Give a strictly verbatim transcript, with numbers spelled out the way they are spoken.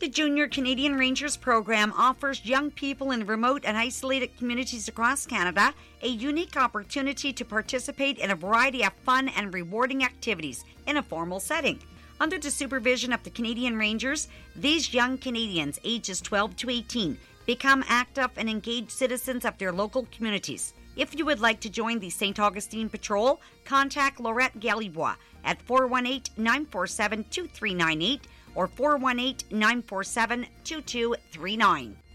The Junior Canadian Rangers program offers young people in remote and isolated communities across Canada a unique opportunity to participate in a variety of fun and rewarding activities in a formal setting. Under the supervision of the Canadian Rangers, these young Canadians ages twelve to eighteen become active and engaged citizens of their local communities. If you would like to join the Saint Augustine Patrol, contact Laurette Galibois at four one eight, nine four seven, two three nine eight or four one eight, nine four seven, two two three nine.